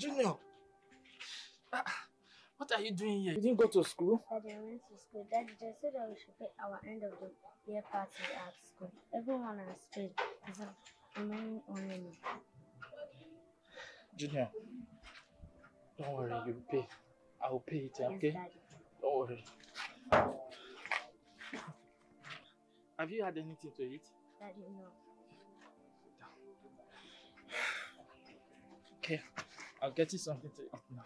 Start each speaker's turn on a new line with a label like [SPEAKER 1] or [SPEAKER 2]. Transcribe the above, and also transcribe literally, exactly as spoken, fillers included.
[SPEAKER 1] Junior!
[SPEAKER 2] Ah, what are you doing here?
[SPEAKER 1] You didn't go to school?
[SPEAKER 3] Daddy, I went to school. Daddy just said that we should pay our end of the year party at school. Everyone has paid. So remaining only me.
[SPEAKER 1] Junior, don't worry, you'll pay. I'll pay it, okay?
[SPEAKER 3] Yes, Daddy.
[SPEAKER 1] Don't worry. Have you had anything to eat?
[SPEAKER 3] Daddy, no.
[SPEAKER 1] Okay, I'll get you something to eat now.